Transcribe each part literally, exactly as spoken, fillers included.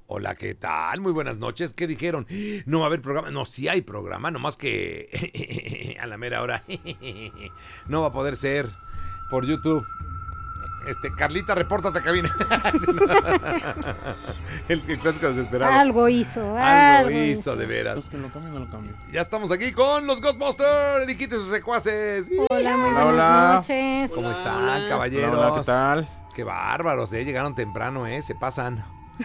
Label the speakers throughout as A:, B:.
A: Hola, ¿qué tal? Muy buenas noches. ¿Qué dijeron? No va a haber programa. No, sí hay programa, nomás que a la mera hora no va a poder ser por YouTube. Este, Carlita, repórtate, cabina. el, el clásico desesperado.
B: Algo hizo,
A: algo,
B: algo
A: hizo,
B: hizo,
A: de veras.
C: Pues que lo cambie, no lo cambie.
A: Ya estamos aquí con los Ghostbusters, Eriquita y sus secuaces.
B: Hola, muy
C: Hola,
B: buenas
C: hola.
B: noches.
A: ¿Cómo
D: Hola,
A: están,
D: hola.
A: caballeros?
C: Hola, hola, ¿qué tal?
A: Qué bárbaros, eh. Llegaron temprano, eh. Se pasan.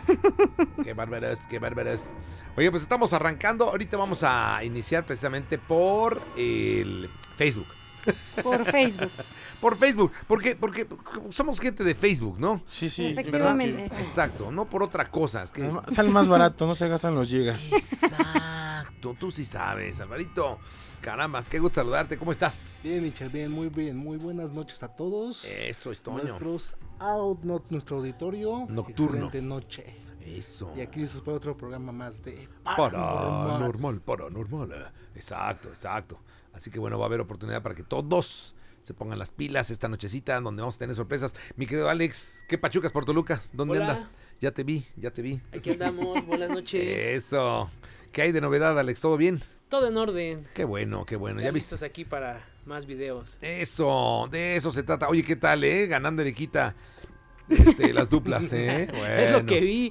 A: Qué bárbaros, qué bárbaros. Oye, pues estamos arrancando. Ahorita vamos a iniciar precisamente por el Facebook.
B: Por Facebook.
A: Por Facebook. Porque, porque somos gente de Facebook, ¿no?
C: Sí, sí.
B: Efectivamente.
A: Exacto, no por otra cosa. Es que...
C: ¿verdad que sale más barato, no se gastan los gigas.
A: Exacto, tú sí sabes, Alvarito. Caramba, qué gusto saludarte. ¿Cómo estás?
D: Bien, Michel, bien, muy bien. Muy buenas noches a todos.
A: Eso es Toño.
D: Nuestros out, no, nuestro auditorio.
A: Nocturno.
D: Excelente noche.
A: Eso.
D: Y aquí listos para otro programa más de
A: Paranormal, paranormal. Exacto, exacto. Así que bueno, va a haber oportunidad para que todos se pongan las pilas esta nochecita donde vamos a tener sorpresas. Mi querido Alex, ¿qué pachucas por Toluca? ¿Dónde
E: Hola.
A: andas? Ya te vi, ya te vi.
E: Aquí andamos, buenas noches.
A: Eso. ¿Qué hay de novedad, Alex? ¿Todo bien?
E: Todo en orden.
A: Qué bueno, qué bueno.
E: Ya
A: Ya viste.
E: listos aquí para más videos.
A: Eso, de eso se trata. Oye, ¿qué tal, eh? Ganando Eriquita. Este, las duplas, ¿eh? Bueno.
E: Es lo que vi.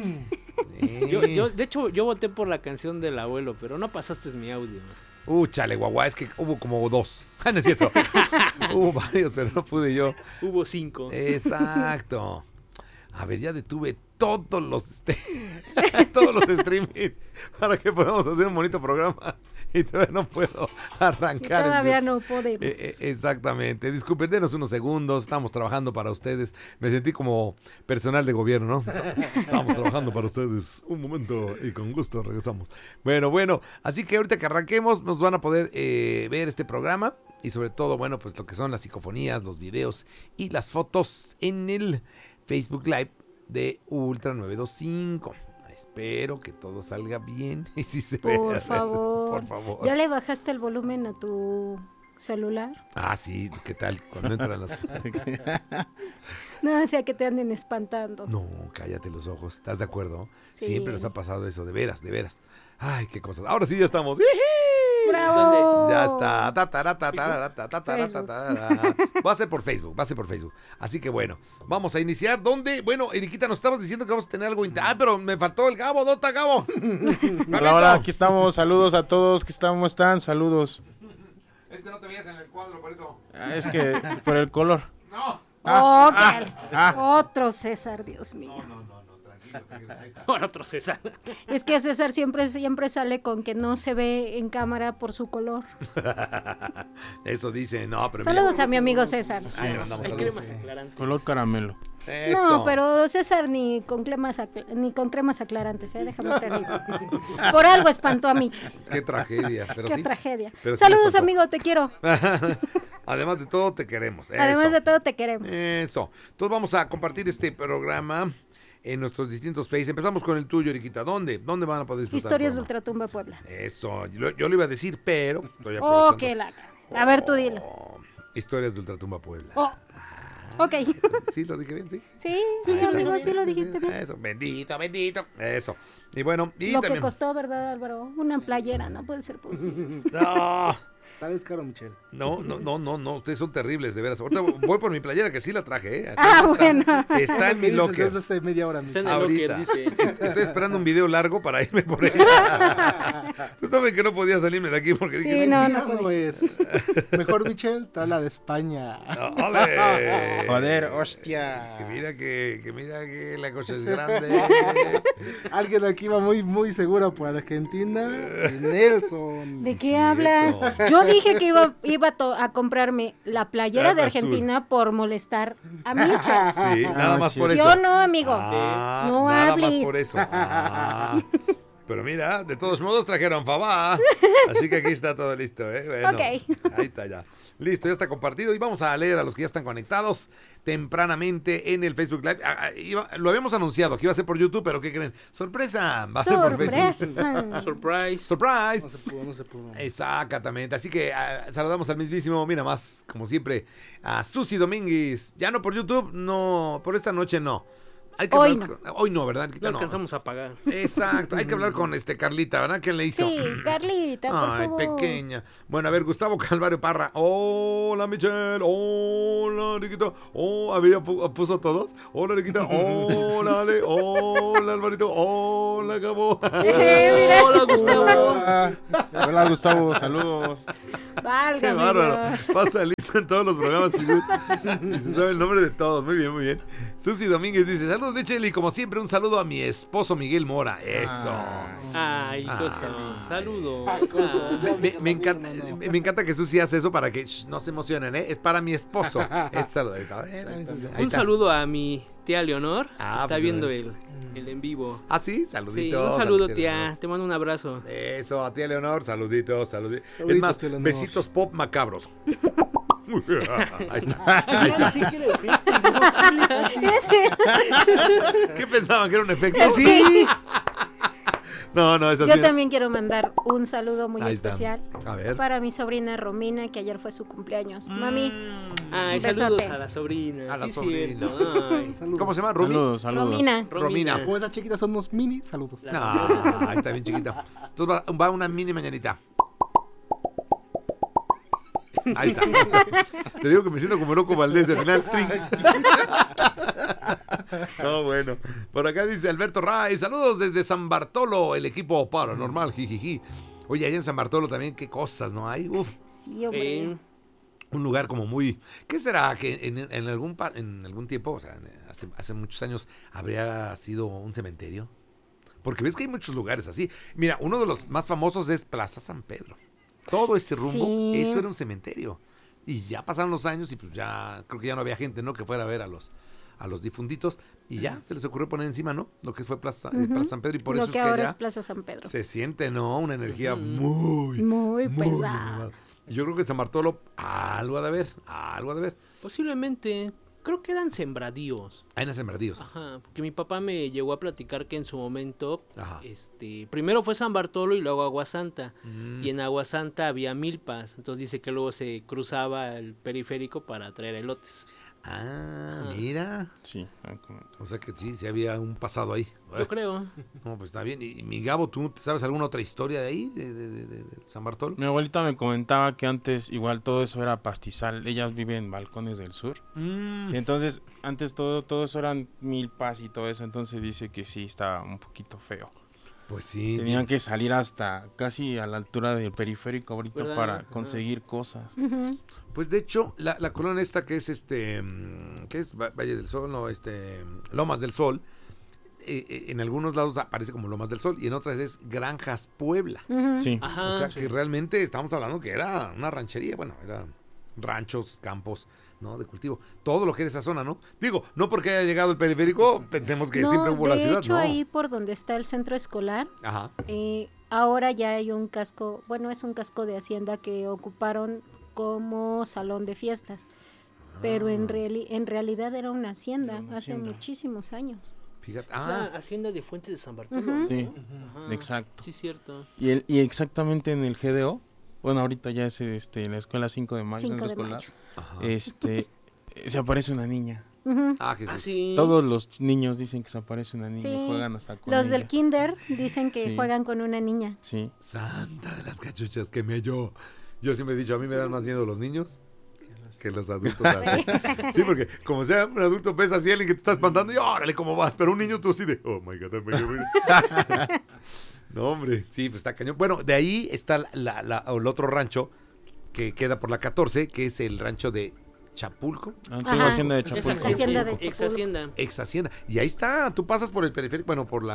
A: Eh.
E: Yo, yo, de hecho, yo voté por la canción del abuelo, pero no pasaste mi audio.
A: Uh, chale, guagua, es que hubo como dos. Ah, no es cierto. Hubo varios, pero no pude yo.
E: Hubo cinco.
A: Exacto. A ver, ya detuve todos los este, todos los streaming para que podamos hacer un bonito programa y todavía no puedo arrancar.
B: Y todavía
A: el...
B: no podemos.
A: Eh, eh, exactamente. Disculpen, denos unos segundos. Estamos trabajando para ustedes. Me sentí como personal de gobierno, ¿no? Estamos trabajando para ustedes. Un momento y con gusto regresamos. Bueno, bueno. Así que ahorita que arranquemos nos van a poder eh, ver este programa y sobre todo, bueno, pues lo que son las psicofonías, los videos y las fotos en el Facebook Live de Ultra novecientos veinticinco. Espero que todo salga bien y si se
B: Por
A: vea,
B: favor.
A: por favor.
B: ¿Ya le bajaste el volumen a tu celular?
A: Ah, sí, ¿qué tal? Cuando entran los...
B: No, o sea que te anden espantando.
A: No, cállate los ojos, ¿estás de acuerdo?
B: Sí.
A: Siempre nos ha pasado eso, de veras, de veras. Ay, qué cosas. Ahora sí ya estamos.
B: ¡Bravo!
A: Ya está. Ta, ta, ta, ta, ta, ta, ta, ta, ta, ta. Va a ser por Facebook, va a ser por Facebook. Así que bueno, vamos a iniciar. ¿Dónde? Bueno, Eriquita, nos estabas diciendo que vamos a tener algo. Int- ah, pero me faltó el Gabo. ¿Dónde está Gabo?
C: Hola, hola, aquí estamos. Saludos a todos. ¿Cómo están? Saludos.
A: Es que no te veías en el cuadro, por eso.
C: Ah, es que por el color.
A: No.
B: Oh,
C: Ah,
B: qué-
C: ah.
B: Otro César, Dios mío.
A: No, no, no, no, tranquilo, tranquilo. Ahí está.
E: Por otro César.
B: Es que César siempre, siempre sale con que no se ve en cámara por su color.
A: Eso dice, no, pero
B: Saludos
A: mira.
B: a mi amigo César.
A: Ahí mandamos
E: Hay
A: saludos.
E: cremas aclarantes.
C: Color caramelo.
A: Eso.
B: No, pero César ni con cremas acla- ni con cremas aclarantes, ¿eh? Déjame te digo. Por algo espantó a Michel.
A: Qué tragedia, pero
B: Qué
A: sí.
B: tragedia.
A: pero sí
B: Saludos,
A: me espantó.
B: amigo, te quiero.
A: Además de todo, te queremos.
B: Además
A: Eso.
B: de todo, te queremos.
A: Eso. Entonces vamos a compartir este programa en nuestros distintos Face. Empezamos con el tuyo, Eriquita. ¿Dónde? ¿Dónde van a poder disfrutar?
B: Historias de
A: el programa?
B: Ultratumba Puebla.
A: Eso. Yo, yo lo iba a decir, pero estoy
B: Oh,
A: aprovechando.
B: que la... A ver, tú dilo.
A: Oh, Historias de Ultratumba Puebla.
B: Oh, ok.
A: Sí, lo dije bien, sí.
B: Sí, sí,
A: Ahí está.
B: amigo, sí lo dijiste bien.
A: Eso, bendito, bendito. Eso. Y bueno, y
B: Lo que
A: también...
B: costó, ¿verdad, Álvaro? Una playera, no puede ser posible.
A: No,
D: ¿Sabes, caro, Michel?
A: no, no, no, no, no, ustedes son terribles, de veras. Ahorita voy por mi playera, que sí la traje, ¿eh? Aquí
B: Ah,
A: está.
B: bueno.
A: Está en mi
D: ¿Qué dices
A: locker.
D: desde hace media hora,
E: Está en
D: Michel?
E: el
A: Ahorita.
E: locker, dice.
A: Est- Estoy esperando un video largo para irme por ella. Pues saben que no podía salirme de aquí porque
B: Sí,
A: dije,
B: no,
D: Mira,
B: no puede.
D: pues, mejor, Michel, trae la de España.
A: ¡ole!
C: Joder, hostia.
A: Que mira que, que mira que la cosa es grande.
D: Alguien aquí va muy, muy seguro por Argentina. Nelson.
B: ¿De
A: Sí,
B: qué
A: cierto.
B: hablas? Yo dije que iba, iba a, to- a comprarme la playera de
A: Azul.
B: Argentina por molestar a Michel.
A: Sí, nada
C: Ah,
A: más
C: sí.
A: por
B: ¿Sí
A: eso.
B: o no, amigo?
A: Ah,
B: No
A: nada
B: hables.
A: más por eso. Ah. Pero mira, de todos modos trajeron fabá. Así que aquí está todo listo, ¿eh? Bueno,
B: Ok.
A: ahí está ya. Listo, ya está compartido. Y vamos a leer a los que ya están conectados tempranamente en el Facebook Live. Ah, ah, iba- lo habíamos anunciado que iba a ser por YouTube, pero ¿qué creen? ¡Sorpresa! Va a ser por Facebook.
B: Sorpresa.
E: Surprise.
A: ¡Surprise!
D: No se pudo, no se pudo.
A: Exactamente, así que ah, saludamos al mismísimo, mira más, como siempre, a Susi Domínguez. Ya no por YouTube, no, por esta noche no. Hay que
B: Hoy
A: hablar
B: no.
A: con- hoy no, ¿verdad?
E: No alcanzamos a pagar.
A: Exacto, hay que hablar con este Carlita, ¿verdad? ¿Quién le hizo?
B: Sí, Carlita, por
A: Ay,
B: favor.
A: pequeña. Bueno, a ver, Gustavo Calvario Parra. Hola, Michelle. Hola, Riquito. Oh, había pu- puso todos. Hola, Riquita. Hola, Ale. Hola, Alvarito. Hola, Gabo.
B: Eh, mira.
E: Hola, Gustavo.
C: Hola, Hola, Gustavo, saludos.
A: Qué
B: Válgame
A: bárbaro.
B: Dios.
A: Pasa lista en todos los programas y y se sabe el nombre de todos. Muy bien, muy bien. Susi Domínguez dice: saludos, Michelle. Y como siempre, un saludo a mi esposo Miguel Mora. Eso.
E: Ay,
A: Ay.
E: cosa. Saludos.
A: Me, me- me encanta, me, me encanta que Susi hace eso para que shh, no se emocionen, ¿eh? Es para mi esposo. Este saludo. Ahí está. Ahí
E: Un
A: está.
E: saludo a mi tía Leonor.
A: Ah,
E: está
A: pues,
E: viendo
A: a
E: el, el en vivo.
A: Ah, sí,
E: Sí,
A: saluditos.
E: un saludo,
A: a la
E: tía.
A: Leonor.
E: Te mando un abrazo.
A: Eso, a tía Leonor, saluditos, saluditos. Es
D: Saluditos,
A: más,
D: tía Leonor.
A: besitos pop macabros. Ahí está. Ahí está.
B: Ese.
A: ¿Qué pensaban que era un efecto? Sí. No, no, es así.
B: Yo también quiero mandar un saludo muy
A: Ahí está.
B: especial
A: A ver.
B: para mi sobrina Romina, que ayer fue su cumpleaños. Mami,
E: Ay,
B: Un besote.
E: saludos a la sobrina.
A: A la
E: sí,
A: sobrina.
E: cierto. Ay.
D: Saludos.
A: ¿Cómo se llama? ¿Rumi?
C: Saludos, saludos.
B: Romina.
A: Romina.
D: Como esas chiquitas son unos mini saludos.
E: La-
A: No, ahí está bien chiquita. Entonces va, va una mini mañanita. Ahí está. Te digo que me siento como loco Valdés al final. Trin. No, bueno. Por acá dice Alberto Ray. Saludos desde San Bartolo, el equipo paranormal. Jijiji. Oye, allá en San Bartolo también, qué cosas, ¿no hay? Uf.
B: Sí, hombre.
E: Sí.
A: Un lugar como muy... ¿Qué será? Que en, en algún pa- en algún tiempo, o sea, hace, hace muchos años, habría sido un cementerio. Porque ves que hay muchos lugares así. Mira, uno de los más famosos es Plaza San Pedro. Todo ese rumbo,
B: Sí.
A: eso era un cementerio. Y ya pasaron los años y pues ya, creo que ya no había gente, ¿no? Que fuera a ver a los a los difunditos. Y ya, se les ocurrió poner encima, ¿no? Lo que fue Plaza, eh,
B: Ujú.
A: Plaza San Pedro. Y por
B: Lo
A: eso
B: que
A: es que
B: ahora
A: allá
B: es Plaza San Pedro.
A: se siente, ¿no? Una energía
E: Ujú.
A: muy,
B: Muy
A: muy
B: pesada.
A: elevada. Yo creo que San Bartolo, algo ha de ver, algo ha de ver.
E: Posiblemente. Creo que eran sembradíos.
A: Hay unas sembradíos.
E: Ajá, porque mi papá me llegó a platicar que en su momento,
A: Ajá.
E: este, primero fue San Bartolo y luego Agua Santa.
A: Mm.
E: Y en Agua Santa había milpas, entonces dice que luego se cruzaba el periférico para traer elotes.
A: Ah,
E: Ajá.
A: mira.
C: Sí, ah, como-
A: O sea que sí, sí había un pasado ahí.
E: Yo creo.
A: No, pues está bien. Y, y mi Gabo, ¿tú sabes alguna otra historia de ahí, de, de- de- de- de San Bartolo?
C: Mi abuelita me comentaba que antes igual todo eso era pastizal. Ella vive en Balcones del Sur.
A: Mm.
C: Y entonces, antes todo, todo eso eran milpas y todo eso. Entonces dice que sí, estaba un poquito feo.
A: Pues sí.
C: Tenían que salir hasta casi a la altura del periférico ahorita
E: ¿Verdad?
C: para
E: Ajá.
C: conseguir cosas.
B: Ujú.
A: Pues de hecho, la, la colonia esta que es este, mm, ¿qué es? Va- Valle del Sol, no, este, Lomas del Sol, eh, eh, en algunos lados aparece como Lomas del Sol y en otras es Granjas Puebla.
B: Ujú.
C: Sí.
E: Ajá.
A: O sea que realmente estamos hablando que era una ranchería, bueno, eran ranchos, campos, ¿no? De cultivo. Todo lo que era esa zona, ¿no? Digo, no porque haya llegado el periférico, pensemos que
B: No,
A: siempre hubo la
B: de
A: ciudad,
B: hecho,
A: ¿no?
B: ahí por donde está el centro escolar,
A: Ajá.
B: eh, ahora ya hay un casco, bueno, es un casco de hacienda que ocuparon como salón de fiestas. Pero en, reali- en realidad era una hacienda
C: Era una
B: hace
C: hacienda.
B: muchísimos años.
A: Fíjate.
E: Es la
A: Ah,
E: hacienda de Fuentes de San Bartolo.
B: Ujú.
E: ¿no?
C: Sí,
E: Ajá.
C: exacto.
E: Sí, cierto.
C: Y, el, y exactamente en el G D O, bueno, ahorita ya es este, en la escuela cinco de mayo,
B: cinco
C: centro
B: de
C: escolar,
B: mayo.
A: ajá.
C: este, se aparece una niña.
B: Ujú.
A: Ah, Jesús.
E: Ah, sí.
C: Todos los niños dicen que se aparece una niña
B: Sí.
C: y juegan hasta con
B: Los
C: ella.
B: del kinder dicen que
C: Sí.
B: juegan con una niña.
C: Sí.
A: Santa de las cachuchas que me yo. Yo siempre he dicho, a mí me dan más miedo los niños que los adultos. Sí, porque como sea un adulto ves así a alguien que te está espantando y órale, ¿cómo vas? Pero un niño tú así de, oh my God, oh my God, oh my God. No, hombre, sí, pues está cañón. Bueno, de ahí está la, la- la- el otro rancho que queda por la catorce, que es el rancho de Chapulco,
C: Antigua
B: Ajá.
C: hacienda de
E: Esa
C: Chapulco.
B: Chapulco. Hacienda de
E: Ex
B: Chapulco.
E: hacienda.
A: ex hacienda. Y ahí está, tú pasas por el periférico, bueno, por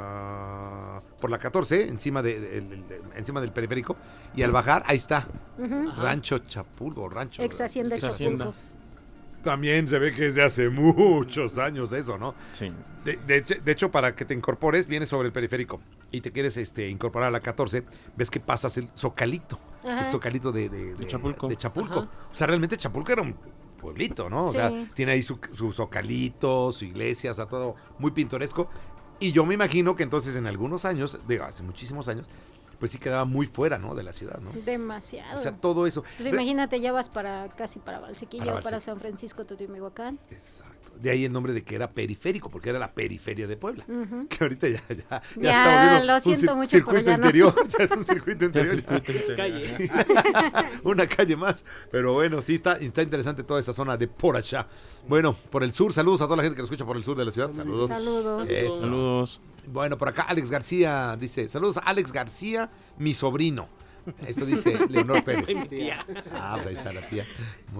A: la por la catorce, encima de, de- de- de- encima del periférico, y al bajar, ahí está,
B: Ujú.
E: Ajá.
A: Rancho Chapulco, rancho.
B: Ex hacienda
C: Ex
B: Chapulco.
C: hacienda.
A: También se ve que es de hace muchos años eso, ¿no?
C: Sí.
A: De, de hecho- de hecho, para que te incorpores, vienes sobre el periférico y te quieres este, incorporar a la catorce, ves que pasas el Zocalito,
B: Ajá.
A: el Zocalito de, de- de-
C: Chapulco.
A: de Chapulco.
E: Ajá.
A: O sea, realmente Chapulco era un pueblito, ¿no? O
B: Sí.
A: sea, tiene ahí su, su Zocalito, su iglesia, o sea, todo muy pintoresco. Y yo me imagino que entonces en algunos años, digo, hace muchísimos años, pues sí quedaba muy fuera, ¿no? De la ciudad, ¿no?
B: Demasiado.
A: O sea, todo eso.
B: Pues imagínate, ya vas para casi para
A: Para
B: Valsequillo, para,
A: Valsequillo.
B: San Francisco, Tutimihuacán.
A: Exacto. De ahí el nombre de que era periférico, porque era la periferia de Puebla.
B: Ujú.
A: Que ahorita ya, ya, ya,
B: Ya,
A: está volviendo
B: lo
A: un
B: siento
A: cir-
B: mucho,
A: circuito
B: pero ya no.
A: interior. Ya es un circuito
C: Ya
A: interior.
C: circuito interior.
E: Calle.
A: Una calle más. Pero bueno, sí está, está interesante toda esa zona de por allá. Bueno, por el sur, saludos a toda la gente que nos escucha por el sur de la ciudad. Saludos.
B: Saludos.
A: Eso.
C: Saludos.
A: Bueno, por acá Alex García dice, saludos a Alex García, mi sobrino. Esto dice Leonor Pérez.
E: Mi tía.
A: Ah, pues ahí está la tía.